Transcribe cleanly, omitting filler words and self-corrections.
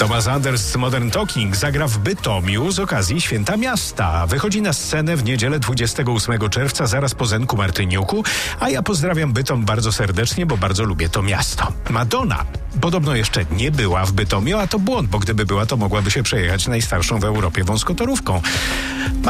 Thomas Anders z Modern Talking zagra w Bytomiu z okazji Święta Miasta. Wychodzi na scenę w niedzielę 28 czerwca, zaraz po Zenku Martyniuku, a ja pozdrawiam Bytom bardzo serdecznie, bo bardzo lubię to miasto. Madonna podobno jeszcze nie była w Bytomiu, a to błąd, bo gdyby była, to mogłaby się przejechać najstarszą w Europie wąskotorówką.